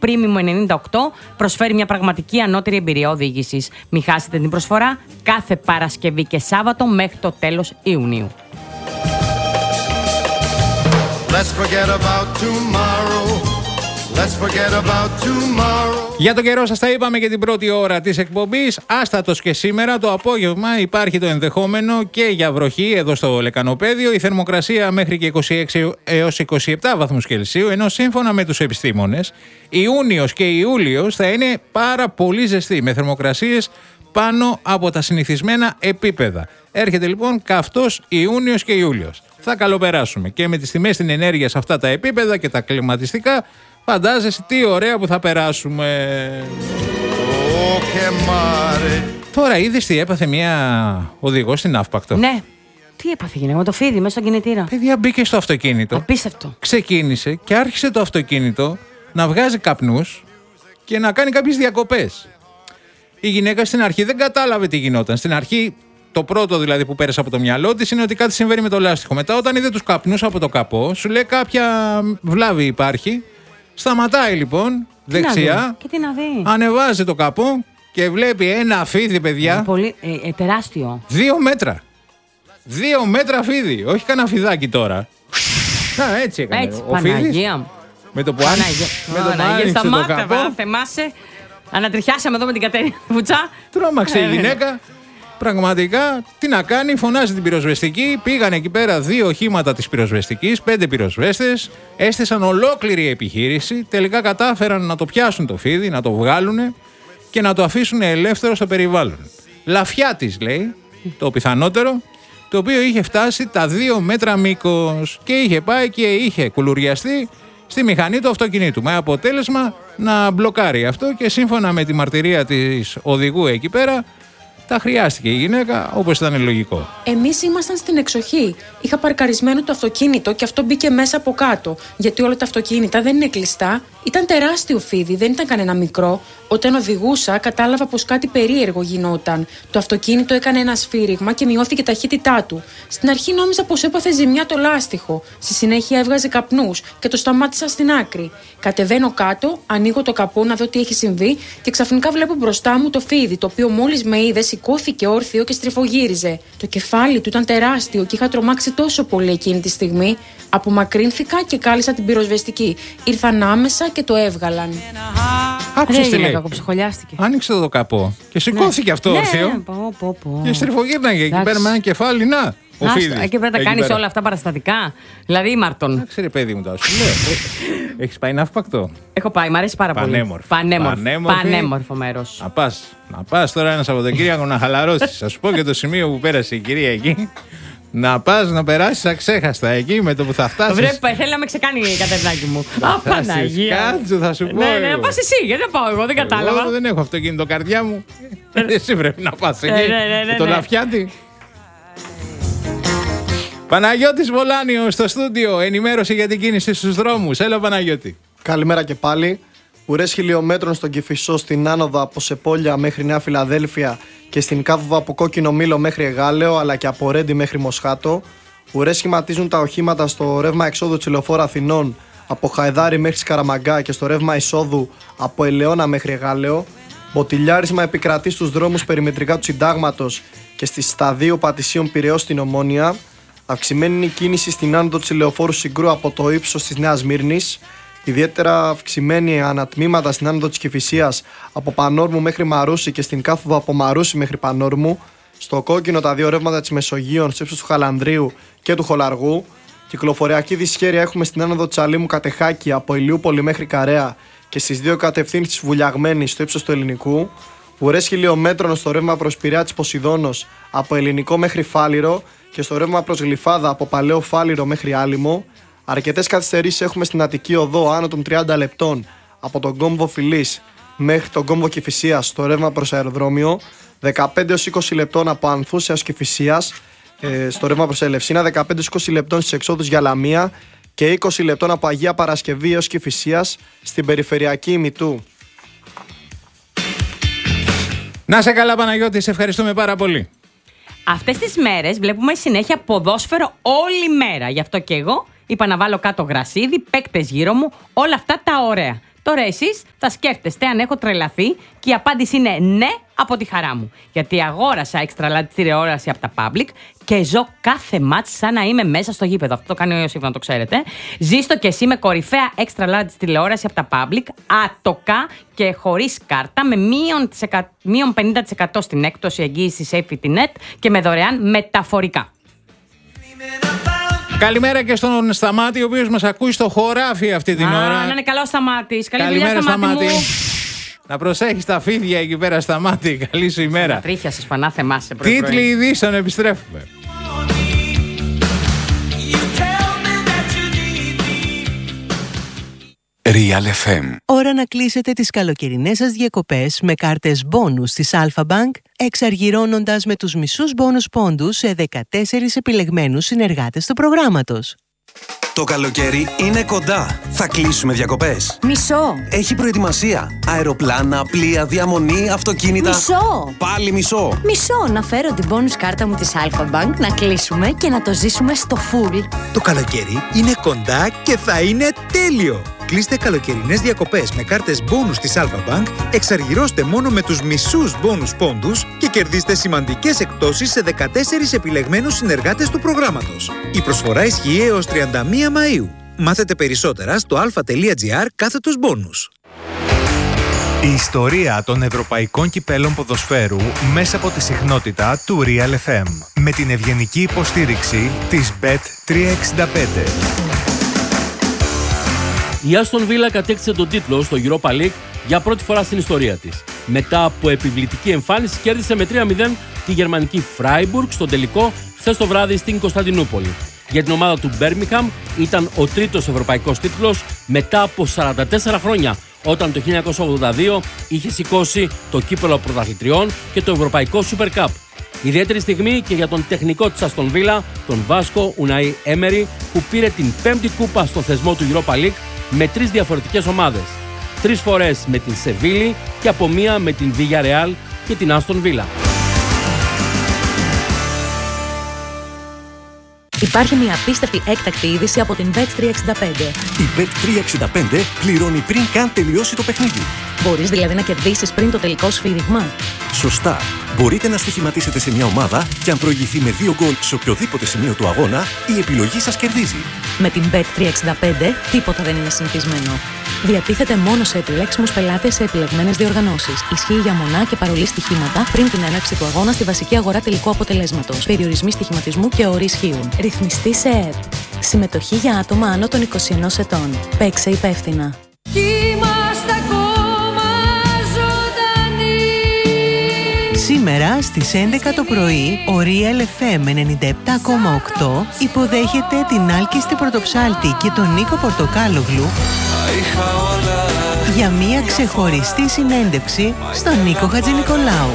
Premium 98 προσφέρει μια πραγματική ανώτερη εμπειρία οδήγησης. Μην χάσετε την προσφορά κάθε Παρασκευή και Σάββατο μέχρι το τέλος Ιουνίου. Let's forget about tomorrow. Let's forget about tomorrow. Για τον καιρό σας τα είπαμε και την πρώτη ώρα της εκπομπής. Άστατος και σήμερα το απόγευμα υπάρχει το ενδεχόμενο και για βροχή εδώ στο Λεκανοπέδιο. Η θερμοκρασία μέχρι και 26 έως 27 βαθμούς Κελσίου, ενώ σύμφωνα με τους επιστήμονες Ιούνιος και Ιούλιος θα είναι πάρα πολύ ζεστή με θερμοκρασίες πάνω από τα συνηθισμένα επίπεδα. Έρχεται λοιπόν καυτός Ιούνιος και Ιούλιος. Θα καλοπεράσουμε και με τις τιμές στην ενέργεια σε αυτά τα επίπεδα και τα κλιματιστικά. Φαντάζεσαι τι ωραία που θα περάσουμε. Τώρα είδες τι έπαθε μια οδηγός στην Αύπακτο? Ναι. Τι έπαθε γυναίκα με το φίδι μέσα στον κινητήρα? Παιδιά, μπήκε στο αυτοκίνητο. Απίστευτο. Ξεκίνησε και άρχισε το αυτοκίνητο να βγάζει καπνούς και να κάνει κάποιες διακοπές. Η γυναίκα στην αρχή δεν κατάλαβε τι γινόταν. Στην αρχή, το πρώτο δηλαδή που πέρασε από το μυαλό της είναι ότι κάτι συμβαίνει με το λάστιχο. Μετά, όταν είδε τους καπνούς από το καπό, σου λέει κάποια βλάβη υπάρχει. Σταματάει λοιπόν δεξιά, και τι να δει. Ανεβάζει το καπό και βλέπει ένα φίδι, παιδιά. Πολύ τεράστιο. 2 μέτρα. 2 μέτρα φίδι. Όχι κανένα φιδάκι τώρα. Να, έτσι έκανε. Έτσι, ο φίδης. Με το που άνοιξε το καπό. Θεμάσαι. Ανατριχιάσαμε εδώ με την Κατερίνα Βουτσά. Τρόμαξε η γυναίκα. Πραγματικά, τι να κάνει, φωνάζει την πυροσβεστική. Πήγαν εκεί πέρα 2 οχήματα της πυροσβεστικής, 5 πυροσβέστες. Έστησαν ολόκληρη επιχείρηση. Τελικά κατάφεραν να το πιάσουν το φίδι, να το βγάλουν και να το αφήσουν ελεύθερο στο περιβάλλον. Λαφιά της, λέει, το πιθανότερο, το οποίο είχε φτάσει τα 2 μέτρα μήκος και είχε πάει και είχε κουλουριαστεί στη μηχανή του αυτοκινήτου. Με αποτέλεσμα να μπλοκάρει αυτό και σύμφωνα με τη μαρτυρία της οδηγού εκεί πέρα, τα χρειάστηκε η γυναίκα, όπως ήταν λογικό. Εμείς ήμασταν στην εξοχή. Είχα παρκαρισμένο το αυτοκίνητο και αυτό μπήκε μέσα από κάτω. Γιατί όλα τα αυτοκίνητα δεν είναι κλειστά. Ήταν τεράστιο φίδι, δεν ήταν κανένα μικρό. Όταν οδηγούσα, κατάλαβα πως κάτι περίεργο γινόταν. Το αυτοκίνητο έκανε ένα σφύριγμα και μειώθηκε η ταχύτητά του. Στην αρχή νόμιζα πως έπαθε ζημιά το λάστιχο. Στη συνέχεια έβγαζε καπνούς και το σταμάτησα στην άκρη. Κατεβαίνω κάτω, ανοίγω το καπό να δω τι έχει συμβεί και ξαφνικά βλέπω μπροστά μου το φίδι, το οποίο μόλις με είδε σηκώθηκε όρθιο και στριφογύριζε. Το κεφάλι του ήταν τεράστιο και είχα τρομάξει τόσο πολύ εκείνη τη στιγμή. Απομακρύνθηκα και κάλεσα την πυροσβεστική. Ήρθαν άμεσα και το έβγαλαν. Άκουσες τι λέει. Άνοιξε το καπό και σηκώθηκε αυτό όρθιο. Και στριφογύρναγε εκεί πέρα με ένα κεφάλι. Να, ο φίδης. Και πρέπει να κάνεις όλα αυτά παραστατικά. Δηλαδή ήμαρτον. Εντάξει ρε παιδί μου, τα σου λέω. Έχεις πάει Αύπακτο? Έχω πάει, μ' αρέσει πάρα πολύ. Πανέμορφο μέρος. Να πας τώρα ένα Σαββατοκύριακο να χαλαρώσεις. Θα σου πω και το σημείο που πέρασε η κυρία εκεί. Να πας να περάσεις αξέχαστα εκεί με το που θα φτάσεις. Βρέπει, θέλει να με ξεκάνει η Κατερινάκη μου. Παναγία. Κάτσου, θα σου πω. Ναι, πας εσύ, γιατί δεν πάω εγώ, δεν κατάλαβα. Εγώ δεν έχω αυτοκίνητο, καρδιά μου. Εσύ πρέπει να πας εκεί. Με το λαφιάτι. Παναγιώτης Βολάνιος στο στούντιο, ενημέρωση για την κίνηση στους δρόμους. Έλα Παναγιώτη. Καλημέρα και πάλι. Ουρές χιλιόμετρων στον Κηφισό στην άνοδο από Σεπόλια μέχρι Νέα Φιλαδέλφια και στην Κάββα από Κόκκινο Μήλο μέχρι Εγάλεο αλλά και από Ρέντι μέχρι Μοσχάτο. Ουρές σχηματίζουν τα οχήματα στο ρεύμα εξόδου Τσιλοφόρα Αθηνών από Χαϊδάρι μέχρι Σκαραμαγκά και στο ρεύμα εισόδου από Ελαιώνα μέχρι Εγάλεο. Μποτιλιάρισμα επικρατεί στους δρόμους περιμετρικά του Συντάγματος και στις σταδίου Πατησίων Πειραιώς στην Ομόνια. Αυξημένη είναι η κίνηση στην άνοδο της Ηλεοφόρου Συγκρού από το ύψος της Νέας Μύρνης. Ιδιαίτερα αυξημένη ανατμήματα στην άνοδο της Κηφισίας από Πανόρμου μέχρι Μαρούσι και στην κάθοδο από Μαρούσι μέχρι Πανόρμου. Στο κόκκινο τα 2 ρεύματα της Μεσογείων στο ύψος του Χαλανδρίου και του Χολαργού. Κυκλοφοριακή δυσχέρεια έχουμε στην άνοδο της Αλήμου Κατεχάκη από Ηλιούπολη μέχρι Καρέα και στις 2 κατευθύνσεις Βουλιαγμένης στο ύψος του Ελληνικού. Ουρές χιλιόμετρων στο ρεύμα προς Πειραιά της Ποσειδώνος από Ελληνικό μέχρι Φάληρο και στο ρεύμα προς Γλυφάδα από Παλαιό Φάληρο μέχρι Άλυμο. Αρκετές καθυστερήσεις έχουμε στην Αττική Οδό άνω των 30 λεπτών από τον κόμβο Φιλής μέχρι τον κόμβο Κηφισίας στο ρεύμα προς αεροδρόμιο. 15 έως 20 λεπτών από Ανθούς έως Κηφισίας στο ρεύμα προς Ελευσίνα. 15 έως 20 λεπτών στις εξόδους για Λαμία και 20 λεπτών από Αγία Παρασκευή έως Κηφισίας στην περιφερειακή ημιτού. Να σε καλά Παναγιώτη, σε ευχαριστούμε πάρα πολύ. Αυτές τις μέρες βλέπουμε συνέχεια ποδόσφαιρο όλη μέρα. Γι' αυτό και εγώ είπα να βάλω κάτω γρασίδι, παίκτες γύρω μου, όλα αυτά τα ωραία. Τώρα εσείς θα σκέφτεστε αν έχω τρελαθεί και η απάντηση είναι ναι από τη χαρά μου. Γιατί αγόρασα extra large τηλεόραση από τα Public και ζω κάθε μάτς σαν να είμαι μέσα στο γήπεδο. Αυτό το κάνει ο Ιωσήφ, να το ξέρετε. Ζήστο και εσύ με κορυφαία extra large τηλεόραση από τα Public, άτοκα και χωρίς κάρτα, με μείον 50% στην έκπτωση εγγύηση SafetyNet και με δωρεάν μεταφορικά. Καλημέρα και στον Σταμάτη, ο οποίος μας ακούει στο χωράφι αυτή την ώρα. Να είναι καλό Σταμάτης. Καλημέρα, Σταμάτη. Να προσέχεις τα φίδια εκεί πέρα, Σταμάτη. Καλή σου ημέρα. Τρίχιασες, πανάθεμά σε Τίτλοι ειδήσεων, επιστρέφουμε. Real FM. Ώρα να κλείσετε τις καλοκαιρινές σας διακοπές με κάρτες μπόνους της Alpha Bank, εξαργυρώνοντας με τους μισούς μπόνους πόντους σε 14 επιλεγμένους συνεργάτες του προγράμματος. Το καλοκαίρι είναι κοντά. Θα κλείσουμε διακοπές. Μισό. Έχει προετοιμασία. Αεροπλάνα, πλοία, διαμονή, αυτοκίνητα. Μισό. Πάλι μισό. Μισό. Να φέρω την bonus κάρτα μου της Alpha Bank, να κλείσουμε και να το ζήσουμε στο full. Το καλοκαίρι είναι κοντά και θα είναι τέλειο. Κλείστε καλοκαιρινές διακοπές με κάρτες μπόνους της Alpha Bank, εξαργυρώστε μόνο με τους μισούς μπόνους πόντους και κερδίστε σημαντικές εκπτώσεις σε 14 επιλεγμένους συνεργάτες του προγράμματος. Η προσφορά ισχύει έως 31 Μαΐου. Μάθετε περισσότερα στο alpha.gr/bonus. Η ιστορία των ευρωπαϊκών κυπέλων ποδοσφαίρου μέσα από τη συχνότητα του Real FM. Με την ευγενική υποστήριξη της Bet365. Η Aston Villa κατέκτησε τον τίτλο στο Europa League για πρώτη φορά στην ιστορία της. Μετά από επιβλητική εμφάνιση κέρδισε με 3-0 τη γερμανική Freiburg στο τελικό χθες το βράδυ στην Κωνσταντινούπολη. Για την ομάδα του Birmingham ήταν ο τρίτος ευρωπαϊκός τίτλος μετά από 44 χρόνια, όταν το 1982 είχε σηκώσει το κύπελλο πρωταθλητριών και το ευρωπαϊκό Super Cup. Ιδιαίτερη στιγμή και για τον τεχνικό της Aston Villa, τον Βάσκο Unai Emery, που πήρε την 5η κούπα στο θεσμό του Europa League με 3 διαφορετικές ομάδες. 3 φορές με την Σεβίλη και από μία με την Villarreal και την Aston Villa. Υπάρχει μια απίστευτη έκτακτη είδηση από την Bet365. Η Bet365 πληρώνει πριν καν τελειώσει το παιχνίδι. Μπορείς δηλαδή να κερδίσεις πριν το τελικό σφύριγμα. Σωστά. Μπορείτε να στοιχηματίσετε σε μια ομάδα και αν προηγηθεί με 2 γκολ σε οποιοδήποτε σημείο του αγώνα, η επιλογή σας κερδίζει. Με την Bet365 τίποτα δεν είναι συνηθισμένο. Διατίθεται μόνο σε επιλέξιμους πελάτες σε επιλεγμένες διοργανώσεις. Ισχύει για μονά και παρολί στοιχήματα πριν την έναρξη του αγώνα στη βασική αγορά τελικού αποτελέσματος. Περιορισμοί στοιχηματισμού και όροι ισχύουν. Ρυθμιστή σε ΕΕΠ. Συμμετοχή για άτομα άνω των 21 ετών. Παίξε υπεύθυνα. Σήμερα στις 11 το πρωί, ο Real FM 97,8 υποδέχεται την άλκιστη Πρωτοψάλτη και τον Νίκο Πορτοκάλογλου για μια ξεχωριστή συνέντευξη στον Νίκο Χατζηνικολάου.